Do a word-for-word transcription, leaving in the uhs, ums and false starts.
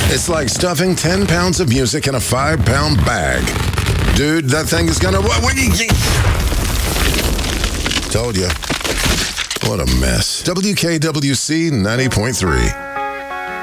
It's like stuffing ten pounds of music in a five-pound bag. Dude, that thing is gonna... What? What you... Told you. What a mess. W K W C ninety point three.